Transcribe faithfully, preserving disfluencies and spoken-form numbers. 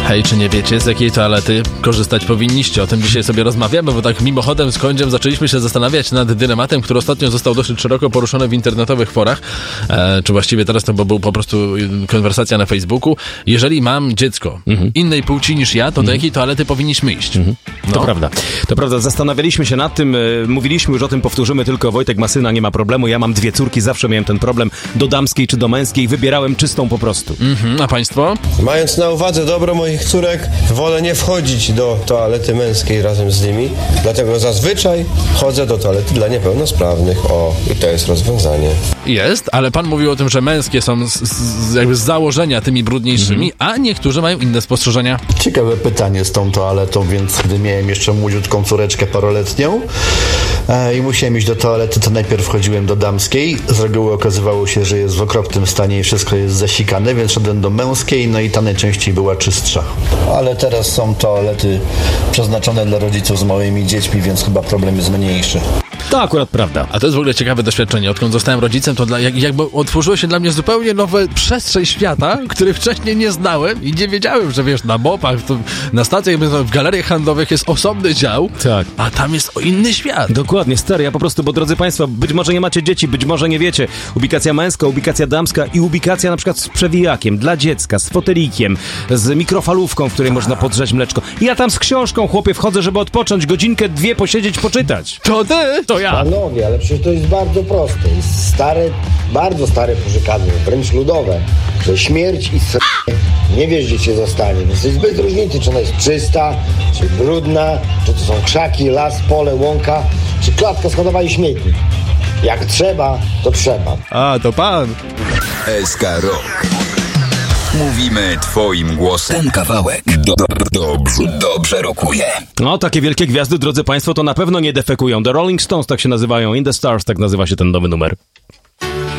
Hej, czy nie wiecie, z jakiej toalety korzystać powinniście? O tym dzisiaj sobie rozmawiamy, bo tak mimochodem z Kądziem zaczęliśmy się zastanawiać nad dylematem, który ostatnio został dosyć szeroko poruszony w internetowych forach, e, czy właściwie teraz to był po prostu konwersacja na Facebooku. Jeżeli mam dziecko mhm. innej płci niż ja, to do mhm. jakiej toalety powinniśmy iść? Mhm. No. To prawda. To prawda, zastanawialiśmy się nad tym, e, mówiliśmy już o tym, powtórzymy tylko, Wojtek ma syna, nie ma problemu, ja mam dwie córki, zawsze miałem ten problem, do damskiej czy do męskiej, wybierałem czystą po prostu. Mhm. A państwo? Mając na uwadze dobro moich córek, wolę nie wchodzić do toalety męskiej razem z nimi, dlatego zazwyczaj chodzę do toalety dla niepełnosprawnych. O, i to jest rozwiązanie. Jest, ale pan mówił o tym, że męskie są z, z, jakby z założenia tymi brudniejszymi, mhm. a niektórzy mają inne spostrzeżenia. Ciekawe pytanie z tą toaletą, więc gdy miałem jeszcze młodziutką córeczkę paroletnią e, i musiałem iść do toalety, to najpierw wchodziłem do damskiej. Z reguły okazywało się, że jest w okropnym stanie i wszystko jest zasikane, więc szedłem do męskiej, no i ta najczęściej była czystsza. Ale teraz są toalety przeznaczone dla rodziców z małymi dziećmi, więc chyba problem jest mniejszy. To akurat prawda. A to jest w ogóle ciekawe doświadczenie. Odkąd zostałem rodzicem, to dla, jak, jakby otworzyło się dla mnie zupełnie nowe przestrzeń świata, który wcześniej nie znałem i nie wiedziałem, że wiesz, na mopach, to, na stacjach, w galeriach handlowych jest osobny dział, tak. a tam jest inny świat. Dokładnie, stary, ja po prostu, bo drodzy państwo, być może nie macie dzieci, być może nie wiecie, ubikacja męska, ubikacja damska i ubikacja na przykład z przewijakiem dla dziecka, z fotelikiem, z mikrofalówką, w której a. można podgrzać mleczko. Ja tam z książką, chłopie, wchodzę, żeby odpocząć, godzinkę, dwie posiedzieć, poczytać. To ty? To ja. Panowie, ale przecież to jest bardzo proste. Jest stare, bardzo stare porzekadło, wręcz ludowe, że śmierć i s*** nie wiesz, gdzie cię zostanie. Więc to jest bez różnicy, czy ona jest czysta, czy brudna, czy to są krzaki, las, pole, łąka, czy klatka schodowa i śmietnik. Jak trzeba, to trzeba. A, to pan. S K Rock. Mówimy twoim głosem. Ten kawałek do, do, dobrze, dobrze rokuje. No, takie wielkie gwiazdy, drodzy państwo, to na pewno nie defekują. The Rolling Stones tak się nazywają, In the Stars tak nazywa się ten nowy numer.